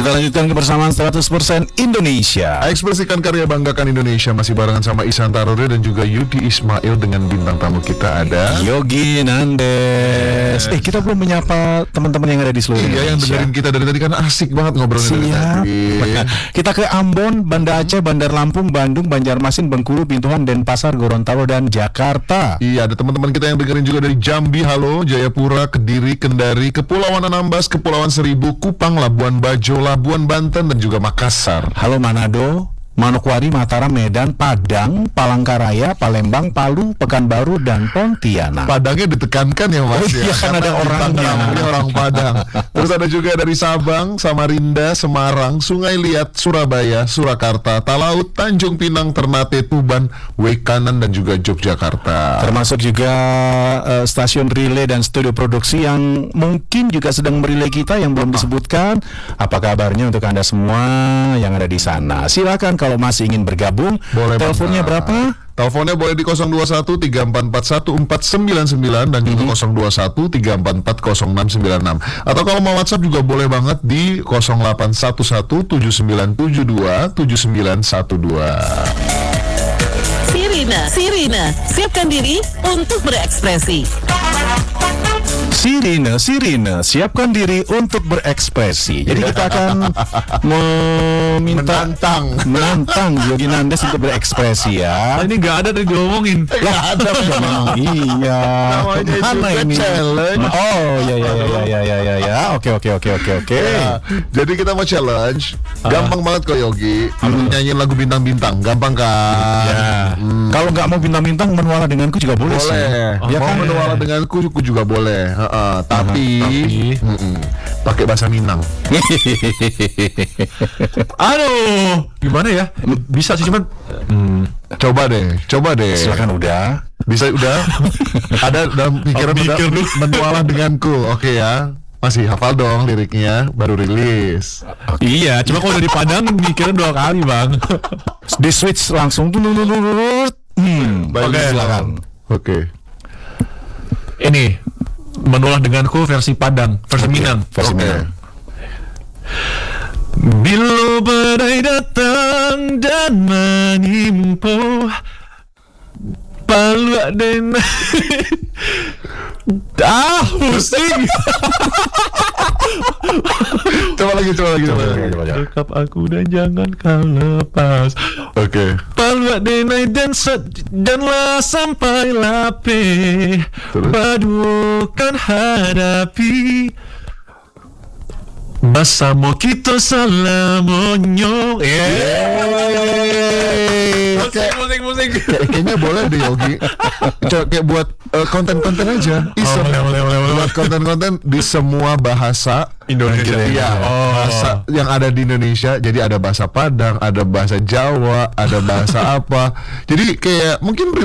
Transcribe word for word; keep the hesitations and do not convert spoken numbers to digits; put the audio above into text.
Kita lanjutkan kebersamaan seratus persen Indonesia. Ekspresikan karya, banggakan Indonesia. Masih barengan sama Ihsan Taruri dan juga Yudi Ismail. Dengan bintang tamu kita ada Yogi Nandes. Eh, kita belum menyapa teman-teman yang ada di seluruh Iya, Indonesia. yang dengerin kita dari tadi kan asik banget ngobrolnya dari Siap. tadi. Kita ke Ambon, Banda Aceh, Bandar Lampung, Bandung, Banjarmasin, Bengkulu, Bintuhan, Denpasar, Gorontalo, dan Jakarta. Iya, ada teman-teman kita yang dengerin juga dari Jambi, halo, Jayapura, Kediri, Kendari, Kepulauan Anambas, Kepulauan Seribu, Kupang, Labuan Bajo, Labuan Banten, dan juga Makassar. Halo Manado, Manokwari, Mataram, Medan, Padang, Palangkaraya, Palembang, Palu, Pekanbaru, dan Pontianak. Padangnya ditekankan ya Mas. Oh iya, ya, kan karena ada orangnya. bintang tamunya orang Padang. Terus ada juga dari Sabang, Samarinda, Semarang, Sungai Liat, Surabaya, Surakarta, Talaut, Tanjung Pinang, Ternate, Tuban, Wekanan, dan juga Yogyakarta. Termasuk juga uh, stasiun relay dan studio produksi yang mungkin juga sedang merelay kita yang belum disebutkan. Apa kabarnya untuk Anda semua yang ada di sana? Silakan kalau masih ingin bergabung. Boleh. Teleponnya banget. berapa? Teleponnya boleh di nol dua satu tiga empat empat satu empat sembilan sembilan dan juga nol dua satu tiga empat empat nol enam sembilan enam. Atau kalau mau WhatsApp juga boleh banget di nol delapan satu satu tujuh sembilan tujuh dua tujuh sembilan satu dua. Sirina, Sirina, siapkan diri untuk berekspresi. Sirine, Sirine, siapkan diri untuk berekspresi. Jadi kita akan meminta Menantang. menantang Yogi Nandes untuk berekspresi ya. Ini nggak ada dari ngomongin. Nggak ada Ya, memang iya. Namanya Mana juga ini? challenge. Oh ya ya ya ya ya ya ya. Oke oke oke oke oke. Ya, jadi kita mau challenge. Gampang banget kok Yogi. Nyanyiin lagu bintang-bintang. Gampang kan? Ya. Kalau nggak mau bintang-bintang, menuala denganku juga boleh, sih. Boleh. Ya Mau kan? menuala denganku aku juga boleh. Heeh, tapi, tapi- mm-mm, pakai bahasa Minang. Aduh, gimana ya? Bisa sih, cuman hmm, Coba deh, coba deh. Silakan udah. Bisa udah? Ada dalam pikiran Oh, udah mikir dulu. menuala denganku. Oke ya. Masih hafal dong liriknya, baru rilis. iya, cuma kalau udah dipandang mikirin dua kali, Bang. Di switch langsung tuh. Hmm. Baik, Oke. silakan. Oke. Ini menolak denganku versi Padang, versi Minang. Versi Oke. Minang. Bila badai datang dan menimpa Palu dan ah pusing. Coba lagi, coba lagi, coba lagi. Dekap aku dan jangan kau lepas. Oke. Palu denai dan set janganlah sampai lape. Terus? Badukan hadapi. Bersama kita selamanya. Musik, musik, musik. Kayak- Kayaknya boleh deh Yogi. Coba kayak buat eh, konten-konten aja. Iseng. boleh, boleh, boleh, boleh. Buat konten-konten di semua bahasa Indonesia. Iya, Oh. bahasa yang ada di Indonesia. Jadi ada bahasa Padang, ada bahasa Jawa, ada bahasa apa. Jadi kayak mungkin